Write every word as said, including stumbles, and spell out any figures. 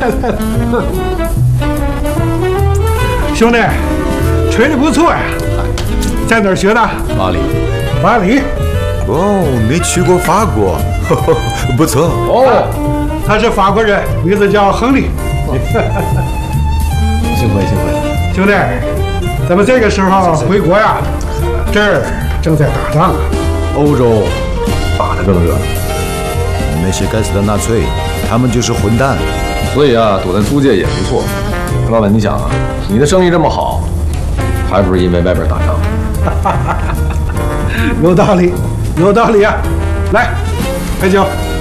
兄弟，吹的不错呀，在哪儿学的？ 巴黎。 巴黎。 哦，你去过法国，呵呵不错。 哦，他是法国人，名字叫亨利。 幸会幸会。 兄弟，咱们这个时候回国呀，这儿正在打仗啊。 欧洲打得更热闹。 那些该死的纳粹，他们就是混蛋。 所以啊，躲在租界也不错。老板，你想啊，你的生意这么好，还不是因为外边打仗？ 有道理，有道理啊！来，白酒。